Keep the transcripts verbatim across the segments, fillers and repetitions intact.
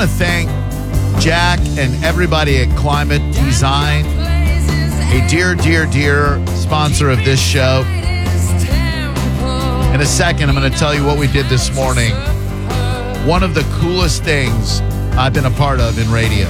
to thank Jack and everybody at Climate Design, a dear, dear, dear sponsor of this show. In a second, I'm going to tell you what we did this morning. One of the coolest things I've been a part of in radio.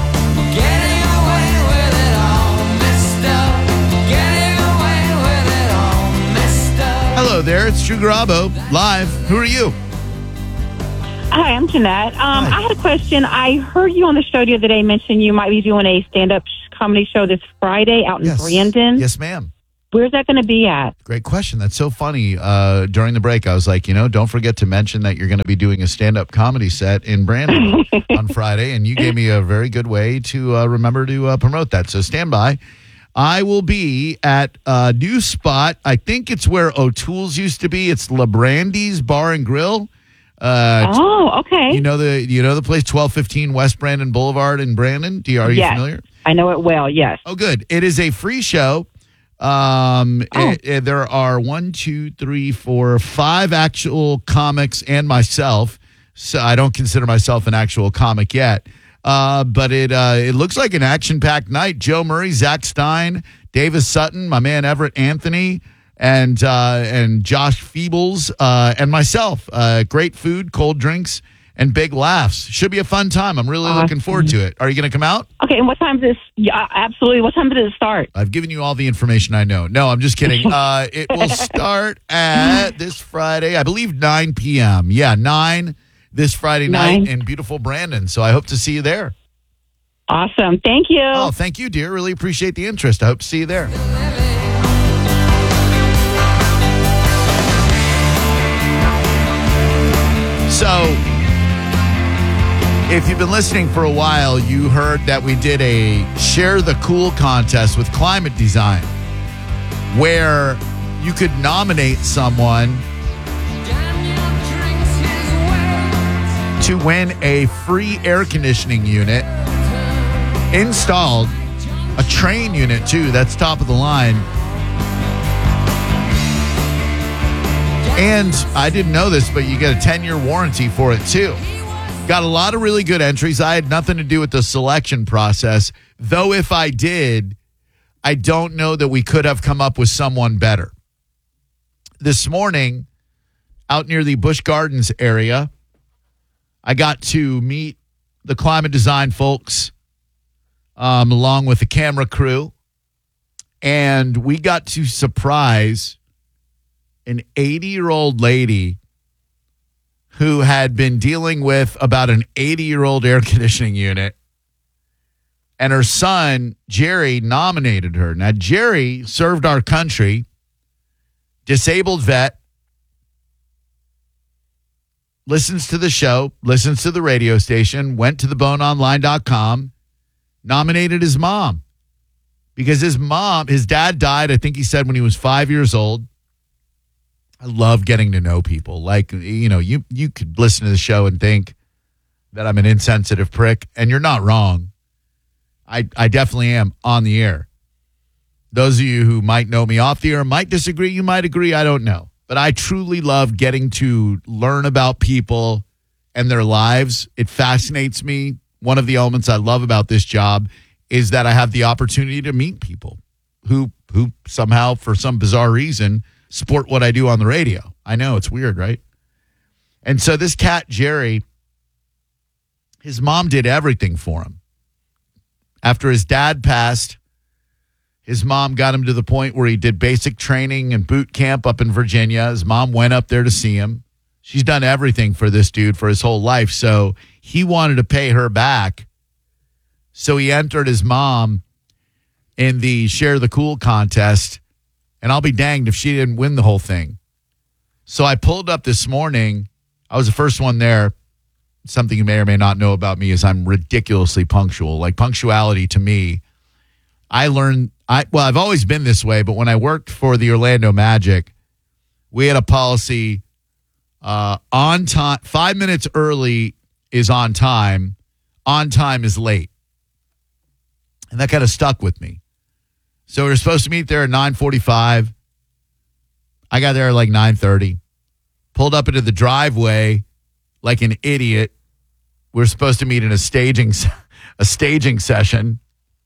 Hello there, it's Drew Garabo, live. Who are you? Hi, I'm Jeanette. Um, Hi. I had a question. I heard you on the show the other day mention you might be doing a stand-up comedy show this Friday out in Yes. Brandon. Yes, ma'am. Where's that going to be at? Great question. That's so funny. Uh, during the break, I was like, you know, don't forget to mention that you're going to be doing a stand-up comedy set in Brandon on Friday, and you gave me a very good way to uh, remember to uh, promote that. So stand by. I will be at a new spot. I think it's where O'Toole's used to be. It's LeBrandy's Bar and Grill. Uh, Oh, okay. You know the you know the place, twelve fifteen West Brandon Boulevard in Brandon? Do you, are you yes, familiar? I know it well, yes. Oh, good. It is a free show. Um, Oh. it- it- there are one, two, three, four, five actual comics and myself. So I don't consider myself an actual comic yet. Uh, but it uh, it looks like an action-packed night. Joe Murray, Zach Stein, Davis Sutton, my man Everett Anthony, and uh, and Josh Feebles, uh, and myself. Uh, great food, cold drinks, and big laughs. Should be a fun time. I'm really looking Awesome. forward to it. Are you going to come out? Okay, and what time does this? Yeah, absolutely. What time does it start? I've given you all the information I know. No, I'm just kidding. Uh, it will start at this Friday, I believe nine p.m. Yeah, nine this Friday Nine. night in beautiful Brandon. So I hope to see you there. Awesome. Thank you. Oh, thank you, dear. Really appreciate the interest. I hope to see you there. So, if you've been listening for a while, you heard that we did a Share the Cool contest with Climate Design, where you could nominate someone to win a free air conditioning unit installed, a Train unit too, that's top of the line. And I didn't know this, but you get a ten-year warranty for it too. Got a lot of really good entries. I had nothing to do with the selection process, though if I did, I don't know that we could have come up with someone better. This morning, out near the Busch Gardens area, I got to meet the Climate Design folks um, along with the camera crew, and we got to surprise an eighty-year-old lady who had been dealing with about an eighty-year-old air conditioning unit, and her son, Jerry, nominated her. Now, Jerry served our country, disabled vet, listens to the show, listens to the radio station, went to the bone online dot com, nominated his mom. Because his mom, his dad died, I think he said, when he was five years old. I love getting to know people. Like, you know, you you could listen to the show and think that I'm an insensitive prick, and you're not wrong. I I definitely am on the air. Those of you who might know me off the air might disagree. You might agree. I don't know. But I truly love getting to learn about people and their lives. It fascinates me. One of the elements I love about this job is that I have the opportunity to meet people who who somehow, for some bizarre reason, support what I do on the radio. I know, it's weird, right? And so this cat, Jerry, his mom did everything for him. After his dad passed, his mom got him to the point where he did basic training and boot camp up in Virginia. His mom went up there to see him. She's done everything for this dude for his whole life. So he wanted to pay her back. So he entered his mom in the Share the Cool contest. And I'll be danged if she didn't win the whole thing. So I pulled up this morning. I was the first one there. Something you may or may not know about me is I'm ridiculously punctual. Like, punctuality to me, I learned, I well, I've always been this way, but when I worked for the Orlando Magic, we had a policy, uh, on time, five minutes early is on time, on time is late. And that kind of stuck with me. So we were supposed to meet there at nine forty-five. I got there at like nine thirty. Pulled up into the driveway like an idiot we're supposed to meet in a staging a staging session.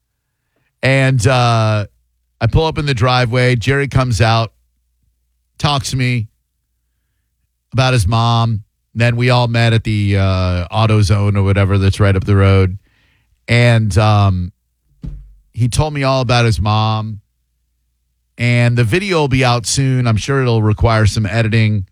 And uh, I pull up in the driveway. Jerry comes out, talks to me about his mom. Then we all met at the uh, AutoZone or whatever that's right up the road. And um, he told me all about his mom. And the video will be out soon. I'm sure it'll require some editing.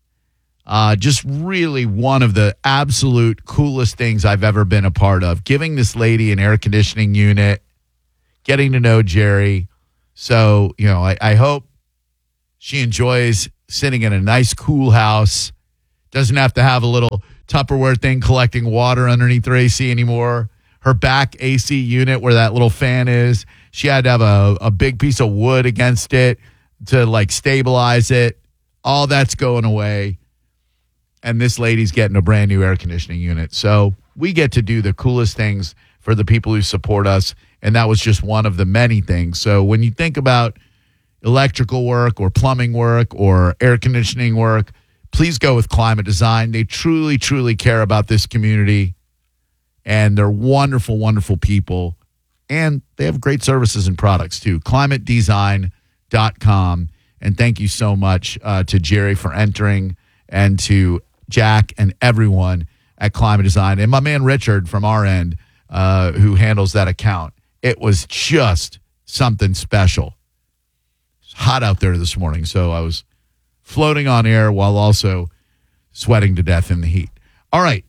Uh, just really one of the absolute coolest things I've ever been a part of. Giving this lady an air conditioning unit, getting to know Jerry. So, you know, I, I hope she enjoys sitting in a nice, cool house. Doesn't have to have a little Tupperware thing collecting water underneath her A C anymore. Her back A C unit where that little fan is, she had to have a, a big piece of wood against it to like stabilize it. All that's going away. And this lady's getting a brand new air conditioning unit. So we get to do the coolest things for the people who support us. And that was just one of the many things. So when you think about electrical work or plumbing work or air conditioning work, please go with Climate Design. They truly, truly care about this community. And they're wonderful, wonderful people. And they have great services and products, too. climate design dot com. And thank you so much uh, to Jerry for entering, and to Jack and everyone at Climate Design. And my man Richard from our end, uh, who handles that account. It was just something special. It's hot out there this morning, so I was floating on air while also sweating to death in the heat. All right.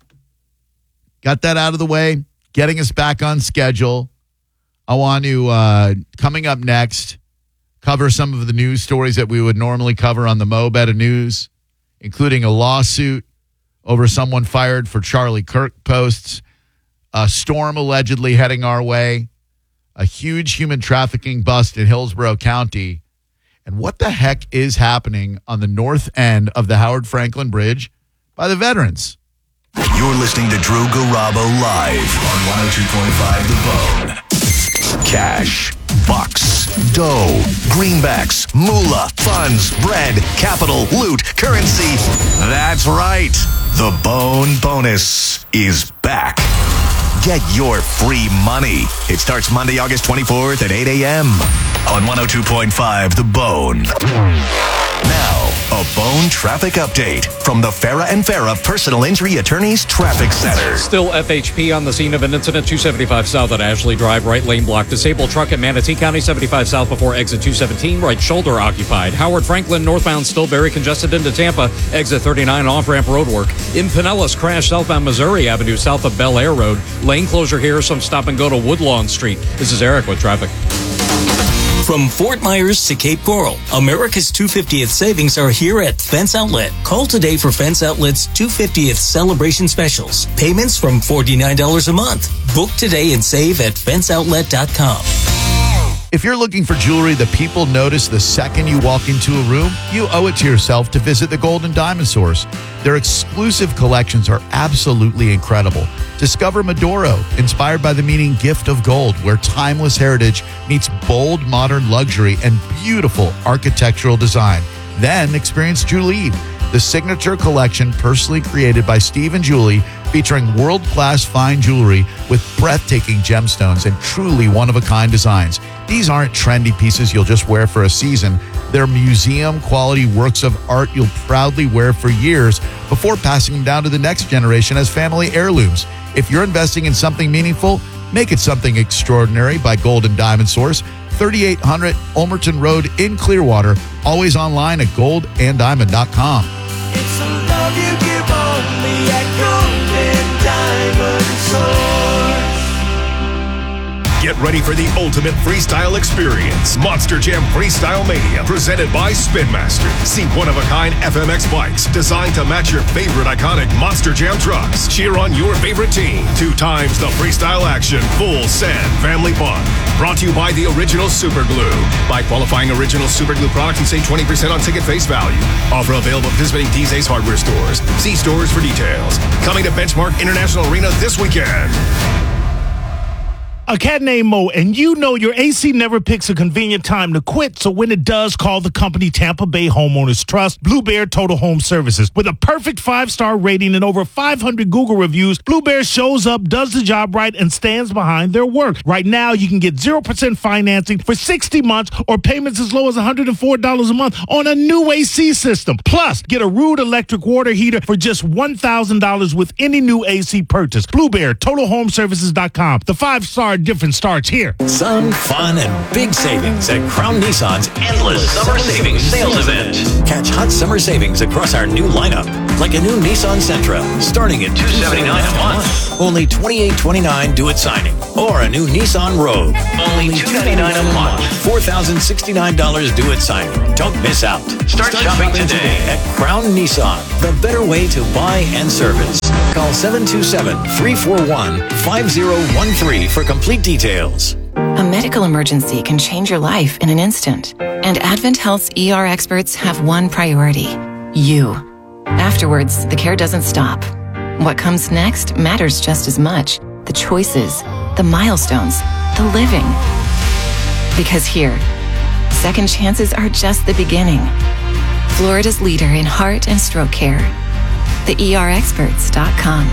Got that out of the way. Getting us back on schedule. I want to, uh, coming up next, cover some of the news stories that we would normally cover on the Mo Better News, including a lawsuit over someone fired for Charlie Kirk posts, a storm allegedly heading our way, a huge human trafficking bust in Hillsborough County, and what the heck is happening on the north end of the Howard Franklin Bridge by the veterans. You're listening to Drew Garabo live on one oh two point five The Bone. Cash, bucks, dough, greenbacks, moolah, funds, bread, capital, loot, currency. That's right. The Bone Bonus is back. Get your free money. It starts Monday, August twenty-fourth at eight a.m. on one oh two point five The Bone. Now, a Bone traffic update from the Farah and Farah Personal Injury Attorneys Traffic Center. Still F H P on the scene of an incident, two seventy-five south at Ashley Drive, right lane blocked. Disabled truck in Manatee County, seventy-five south before exit two seventeen, right shoulder occupied. Howard Franklin northbound still very congested into Tampa, exit thirty-nine off-ramp road work. In Pinellas, crash southbound Missouri Avenue south of Bel Air Road. Lane closure here, some stop and go to Woodlawn Street. This is Eric with traffic. From Fort Myers to Cape Coral, America's two hundred fiftieth savings are here at Fence Outlet. Call today for Fence Outlet's two hundred fiftieth celebration specials. Payments from forty-nine dollars a month. Book today and save at fence outlet dot com. If you're looking for jewelry that people notice the second you walk into a room, you owe it to yourself to visit the Gold and Diamond Source. Their exclusive collections are absolutely incredible. Discover Medoro, inspired by the meaning gift of gold, where timeless heritage meets bold modern luxury and beautiful architectural design. Then experience Julie, the signature collection personally created by Steve and Julie, featuring world-class fine jewelry with breathtaking gemstones and truly one-of-a-kind designs. These aren't trendy pieces you'll just wear for a season. They're museum-quality works of art you'll proudly wear for years before passing them down to the next generation as family heirlooms. If you're investing in something meaningful, make it something extraordinary by Gold and Diamond Source, thirty-eight hundred Ulmerton Road in Clearwater, always online at gold and diamond dot com. It's a love you give only at Gold and Diamond Source. Get ready for the ultimate freestyle experience. Monster Jam Freestyle Mania, presented by Spin Master. See one-of-a-kind F M X bikes designed to match your favorite iconic Monster Jam trucks. Cheer on your favorite team. Two times the freestyle action. Full send family fun. Brought to you by the Original Super Glue. Buy qualifying Original Super Glue products and save twenty percent on ticket face value. Offer available at participating D Z's hardware stores. See stores for details. Coming to Benchmark International Arena this weekend. A cat named Mo, and you know your A C never picks a convenient time to quit, so when it does, call the company Tampa Bay Homeowners Trust, Blue Bear Total Home Services. With a perfect five-star rating and over five hundred Google reviews, Blue Bear shows up, does the job right, and stands behind their work. Right now, you can get zero percent financing for sixty months or payments as low as one hundred four dollars a month on a new A C system. Plus, get a Rude electric water heater for just one thousand dollars with any new A C purchase. Blue Bear Total Home Services dot com. The five-star difference starts here. Sun, fun, and big savings at Crown Nissan's endless summer savings sales event. Catch hot summer savings across our new lineup, like a new Nissan Sentra, starting at two hundred seventy-nine dollars a month. Only twenty-eight twenty-nine due at signing. Or a new Nissan Rogue, only two hundred ninety-nine dollars a month. four thousand sixty-nine dollars due at signing. Don't miss out. Start, Start shopping, shopping today at Crown Nissan, the better way to buy and service. Call seven two seven, three four one, five zero one three for complete details. A medical emergency can change your life in an instant. And Advent Health's E R experts have one priority: you. Afterwards, the care doesn't stop. What comes next matters just as much. The choices, the milestones, the living. Because here, second chances are just the beginning. Florida's leader in heart and stroke care. the E R experts dot com.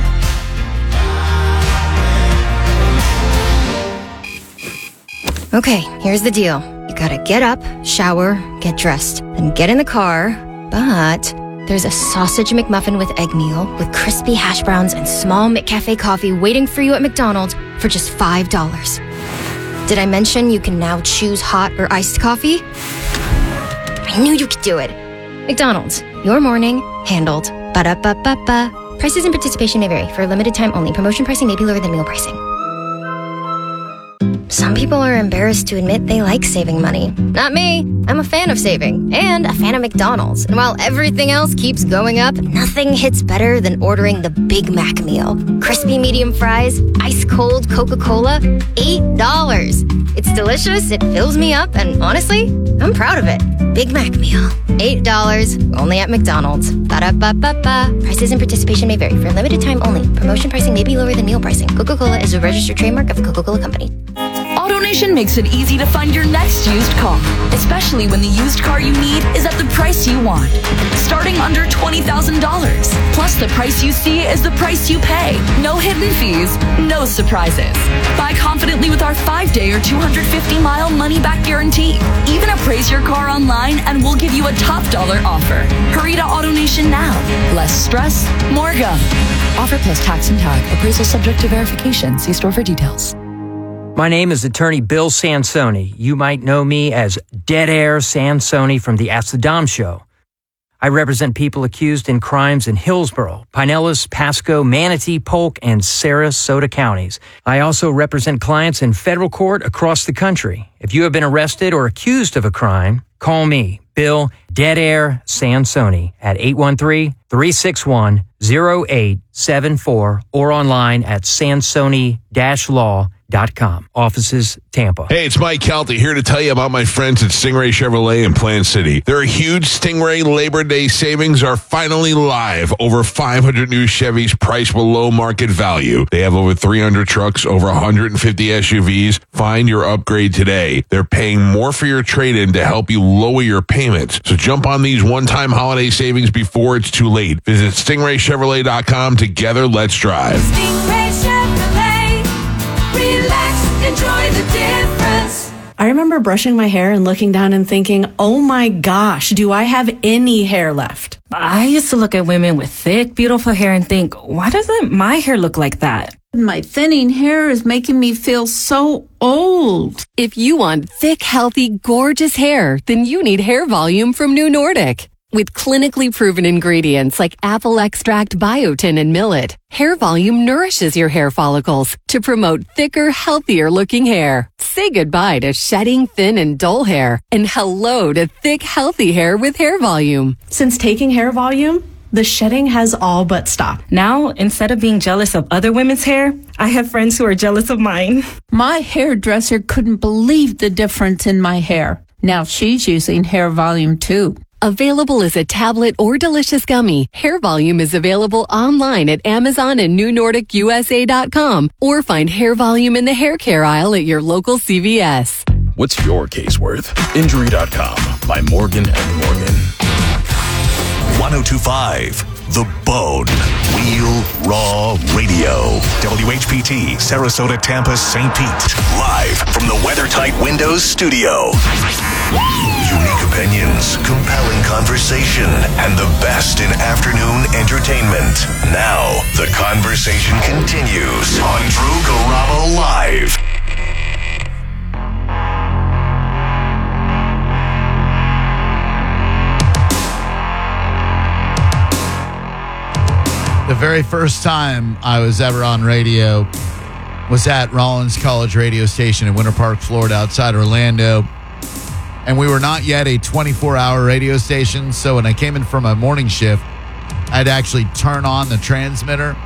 Okay, here's the deal. You gotta get up, shower, get dressed, then get in the car. But there's a sausage McMuffin with egg meal with crispy hash browns and small McCafe coffee waiting for you at McDonald's for just five dollars. Did I mention you can now choose hot or iced coffee? I knew you could do it. McDonald's, your morning handled. Ba-da-ba-ba-ba. Prices and participation may vary. For a limited time only. Promotion pricing may be lower than meal pricing. Some people are embarrassed to admit they like saving money. Not me. I'm a fan of saving and a fan of McDonald's. And while everything else keeps going up, nothing hits better than ordering the Big Mac meal. Crispy medium fries, ice cold Coca-Cola, eight dollars. It's delicious, it fills me up, and honestly, I'm proud of it. Big Mac meal, eight dollars, only at McDonald's. Ba-da-ba-ba-ba. Prices and participation may vary. For a limited time only. Promotion pricing may be lower than meal pricing. Coca-Cola is a registered trademark of the Coca-Cola Company. AutoNation makes it easy to find your next used car, especially when the used car you need is at the price you want. Starting under twenty thousand dollars. Plus, the price you see is the price you pay. No hidden fees, no surprises. Buy confidently with our five-day or two hundred fifty mile money-back guarantee. Even appraise your car online and we'll give you a top dollar offer. Hurry to AutoNation now. Less stress, more go. Offer plus tax and tag. Appraisal subject to verification. See store for details. My name is Attorney Bill Sansoni. You might know me as Dead Air Sansoni from the Ask the Dom Show. I represent people accused in crimes in Hillsborough, Pinellas, Pasco, Manatee, Polk, and Sarasota counties. I also represent clients in federal court across the country. If you have been arrested or accused of a crime, call me, Bill Dead Air Sansoni, at eight one three, three six one, zero eight seven four or online at sansoni dash law dot com. Offices, Tampa. Hey, it's Mike Kelty here to tell you about my friends at Stingray Chevrolet in Plant City. Their huge Stingray Labor Day savings are finally live. Over five hundred new Chevys priced below market value. They have over three hundred trucks, over one hundred fifty S U Vs. Find your upgrade today. They're paying more for your trade-in to help you lower your payments. So jump on these one-time holiday savings before it's too late. Visit stingray chevrolet dot com. Together, let's drive. Stingray Chevrolet. Relax, enjoy the difference. I remember brushing my hair and looking down and thinking, oh my gosh, do I have any hair left? I used to look at women with thick, beautiful hair and think, why doesn't my hair look like that? My thinning hair is making me feel so old. If you want thick, healthy, gorgeous hair, then you need Hair Volume from New Nordic. With clinically proven ingredients like apple extract, biotin, and millet, Hair Volume nourishes your hair follicles to promote thicker, healthier looking hair. Say goodbye to shedding, thin, and dull hair, and hello to thick, healthy hair with Hair Volume. Since taking Hair Volume, the shedding has all but stopped. Now, instead of being jealous of other women's hair, I have friends who are jealous of mine. My hairdresser couldn't believe the difference in my hair. Now she's using Hair Volume too. Available as a tablet or delicious gummy, Hair Volume is available online at Amazon and new nordic u s a dot com or find Hair Volume in the hair care aisle at your local C V S. What's your case worth? Injury dot com by Morgan and Morgan. ten twenty-five The Bone. Real Raw Radio. W H P T, Sarasota, Tampa, Saint Pete. Live from the WeatherTight Windows studio. Unique opinions, compelling conversation, and the best in afternoon entertainment. Now, the conversation continues on Drew Garabo Live. The very first time I was ever on radio was at Rollins College radio station in Winter Park, Florida, outside Orlando. And we were not yet a twenty-four hour radio station, so when I came in from a morning shift, I had to actually turn on the transmitter